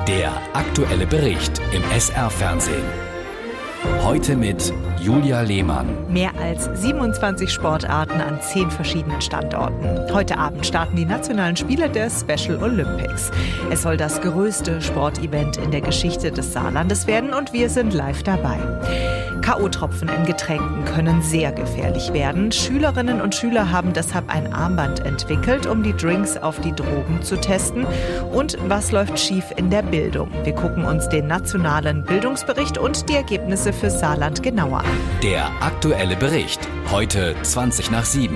Der aktuelle Bericht im SR-Fernsehen. Heute mit Julia Lehmann. Mehr als 27 Sportarten an 10 verschiedenen Standorten. Heute Abend starten die nationalen Spiele der Special Olympics. Es soll das größte Sportevent in der Geschichte des Saarlandes werden und wir sind live dabei. K.O.-Tropfen in Getränken können sehr gefährlich werden. Schülerinnen und Schüler haben deshalb ein Armband entwickelt, um die Drinks auf die Drogen zu testen. Und was läuft schief in der Bildung? Wir gucken uns den nationalen Bildungsbericht und die Ergebnisse für Saarland genauer an. Der aktuelle Bericht. Heute 7:20.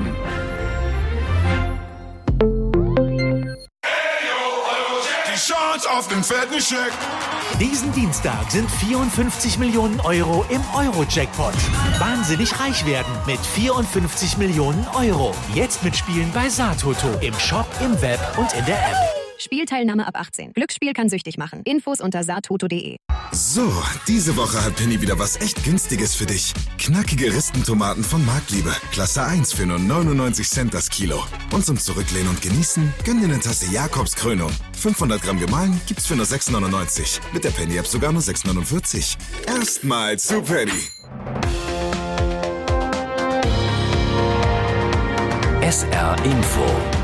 Auf den fetten Scheck. Diesen Dienstag sind 54 Millionen Euro im Euro-Jackpot. Wahnsinnig reich werden mit 54 Millionen Euro. Jetzt mitspielen bei Satoto. Im Shop, im Web und in der App. Spielteilnahme ab 18. Glücksspiel kann süchtig machen. Infos unter satoto.de. So, diese Woche hat Penny wieder was echt Günstiges für dich. Knackige Ristentomaten von Marktliebe. Klasse 1 für nur 99 Cent das Kilo. Und zum Zurücklehnen und Genießen, gönn dir eine Tasse Jakobskrönung. 500 Gramm gemahlen gibt's für nur 6,99. Mit der Penny-App sogar nur 6,49. Erstmal zu Penny. SR Info.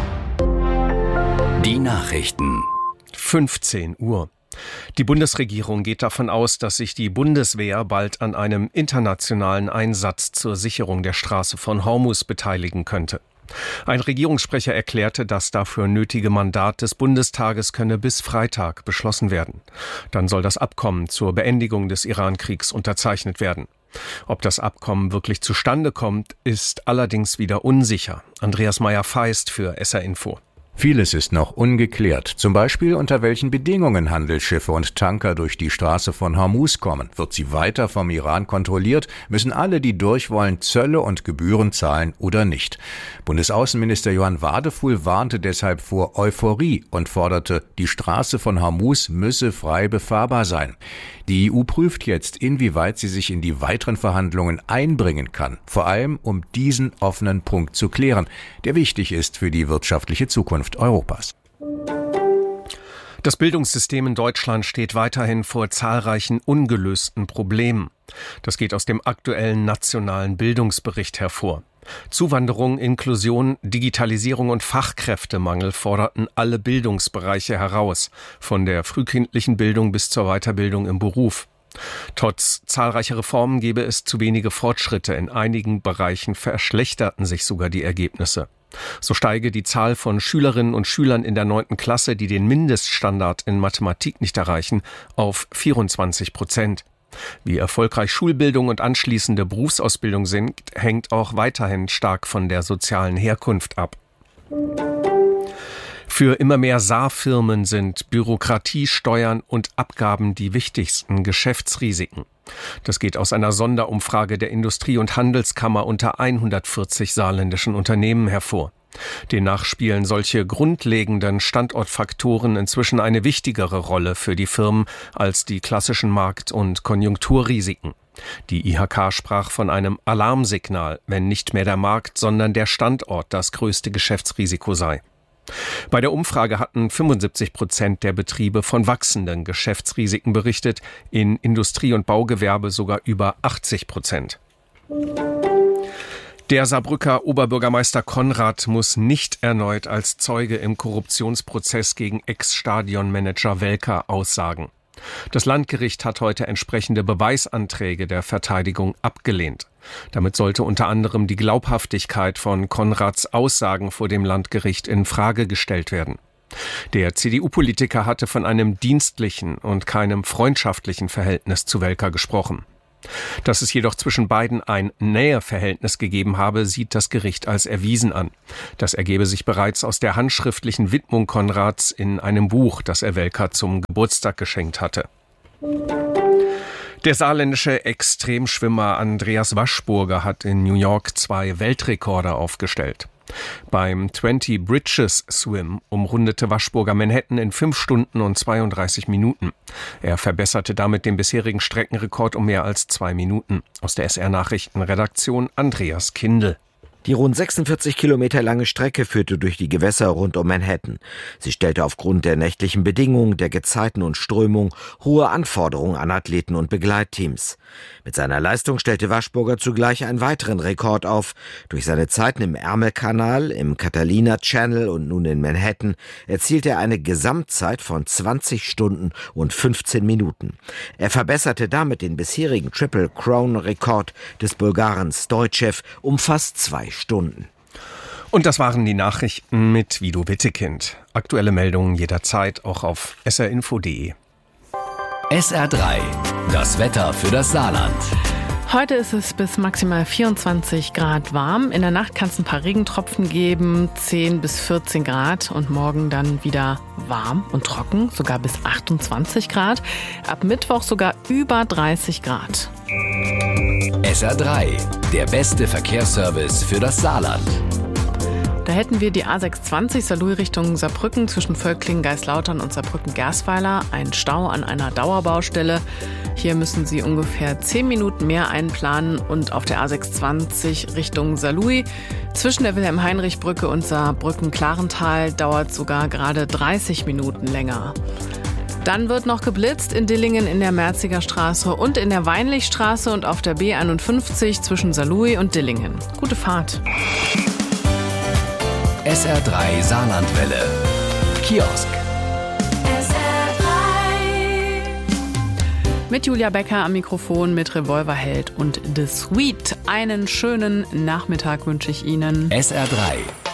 Die Nachrichten. 15 Uhr. Die Bundesregierung geht davon aus, dass sich die Bundeswehr bald an einem internationalen Einsatz zur Sicherung der Straße von Hormuz beteiligen könnte. Ein Regierungssprecher erklärte, das dafür nötige Mandat des Bundestages könne bis Freitag beschlossen werden. Dann soll das Abkommen zur Beendigung des Iran-Kriegs unterzeichnet werden. Ob das Abkommen wirklich zustande kommt, ist allerdings wieder unsicher. Andreas Meyer-Feist für SR Info. Vieles ist noch ungeklärt. Zum Beispiel, unter welchen Bedingungen Handelsschiffe und Tanker durch die Straße von Hormuz kommen. Wird sie weiter vom Iran kontrolliert? Müssen alle, die durch wollen, Zölle und Gebühren zahlen oder nicht? Bundesaußenminister Johann Wadefuhl warnte deshalb vor Euphorie und forderte, die Straße von Hormuz müsse frei befahrbar sein. Die EU prüft jetzt, inwieweit sie sich in die weiteren Verhandlungen einbringen kann. Vor allem, um diesen offenen Punkt zu klären, der wichtig ist für die wirtschaftliche Zukunft Europas. Das Bildungssystem in Deutschland steht weiterhin vor zahlreichen ungelösten Problemen. Das geht aus dem aktuellen nationalen Bildungsbericht hervor. Zuwanderung, Inklusion, Digitalisierung und Fachkräftemangel forderten alle Bildungsbereiche heraus, von der frühkindlichen Bildung bis zur Weiterbildung im Beruf. Trotz zahlreicher Reformen gebe es zu wenige Fortschritte. In einigen Bereichen verschlechterten sich sogar die Ergebnisse. So steige die Zahl von Schülerinnen und Schülern in der 9. Klasse, die den Mindeststandard in Mathematik nicht erreichen, auf 24%. Wie erfolgreich Schulbildung und anschließende Berufsausbildung sind, hängt auch weiterhin stark von der sozialen Herkunft ab. Für immer mehr Saarfirmen sind Bürokratie, Steuern und Abgaben die wichtigsten Geschäftsrisiken. Das geht aus einer Sonderumfrage der Industrie- und Handelskammer unter 140 saarländischen Unternehmen hervor. Demnach spielen solche grundlegenden Standortfaktoren inzwischen eine wichtigere Rolle für die Firmen als die klassischen Markt- und Konjunkturrisiken. Die IHK sprach von einem Alarmsignal, wenn nicht mehr der Markt, sondern der Standort das größte Geschäftsrisiko sei. Bei der Umfrage hatten 75% der Betriebe von wachsenden Geschäftsrisiken berichtet, in Industrie- und Baugewerbe sogar über 80%. Der Saarbrücker Oberbürgermeister Konrad muss nicht erneut als Zeuge im Korruptionsprozess gegen Ex-Stadionmanager Welker aussagen. Das Landgericht hat heute entsprechende Beweisanträge der Verteidigung abgelehnt. Damit sollte unter anderem die Glaubhaftigkeit von Konrads Aussagen vor dem Landgericht in Frage gestellt werden. Der CDU-Politiker hatte von einem dienstlichen und keinem freundschaftlichen Verhältnis zu Welker gesprochen. Dass es jedoch zwischen beiden ein Näheverhältnis gegeben habe, sieht das Gericht als erwiesen an. Das ergebe sich bereits aus der handschriftlichen Widmung Konrads in einem Buch, das er Welker zum Geburtstag geschenkt hatte. Der saarländische Extremschwimmer Andreas Waschburger hat in New York 2 Weltrekorde aufgestellt. Beim 20 Bridges Swim umrundete Waschburger Manhattan in 5 Stunden und 32 Minuten. Er verbesserte damit den bisherigen Streckenrekord um mehr als 2 Minuten. Aus der SR-Nachrichtenredaktion Andreas Kindl. Die rund 46 Kilometer lange Strecke führte durch die Gewässer rund um Manhattan. Sie stellte aufgrund der nächtlichen Bedingungen, der Gezeiten und Strömung hohe Anforderungen an Athleten und Begleitteams. Mit seiner Leistung stellte Waschburger zugleich einen weiteren Rekord auf. Durch seine Zeiten im Ärmelkanal, im Catalina Channel und nun in Manhattan erzielte er eine Gesamtzeit von 20 Stunden und 15 Minuten. Er verbesserte damit den bisherigen Triple Crown-Rekord des Bulgaren Stoichev um fast 2 Stunden. Und das waren die Nachrichten mit Vido Wittekind. Aktuelle Meldungen jederzeit auch auf srinfo.de. SR3, das Wetter für das Saarland. Heute ist es bis maximal 24 Grad warm. In der Nacht kann es ein paar Regentropfen geben, 10 bis 14 Grad. Und morgen dann wieder warm und trocken, sogar bis 28 Grad. Ab Mittwoch sogar über 30 Grad. SR3, der beste Verkehrsservice für das Saarland. Da hätten wir die A620 Saarlouis Richtung Saarbrücken zwischen Völklingen, Geislautern und Saarbrücken-Gersweiler. Ein Stau an einer Dauerbaustelle. Hier müssen Sie ungefähr 10 Minuten mehr einplanen. Und auf der A620 Richtung Saarlouis zwischen der Wilhelm-Heinrich-Brücke und Saarbrücken-Klarental dauert sogar gerade 30 Minuten länger. Dann wird noch geblitzt in Dillingen in der Merziger Straße und in der Weinlichstraße und auf der B51 zwischen Saarlouis und Dillingen. Gute Fahrt. SR3 Saarlandwelle. Kiosk. Mit Julia Becker am Mikrofon, mit Revolverheld und The Sweet. Einen schönen Nachmittag wünsche ich Ihnen. SR3.